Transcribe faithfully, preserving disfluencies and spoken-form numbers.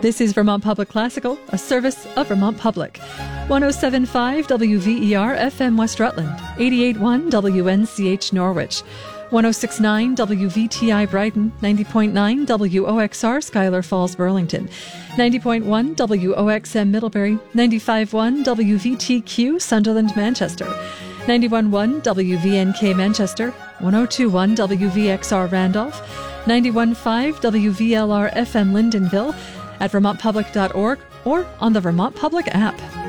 This is Vermont Public Classical, a service of Vermont Public. one oh seven point five W V E R F M West Rutland, eighty-eight point one W N C H Norwich, one oh six point nine W V T I Brighton, ninety point nine W O X R Schuyler Falls Burlington, ninety point one W O X M Middlebury, ninety-five point one W V T Q Sunderland Manchester, ninety-one point one W V N K Manchester, one oh two point one W V X R Randolph, ninety-one point five W V L R F M Lyndonville, at vermont public dot org or on the Vermont Public app.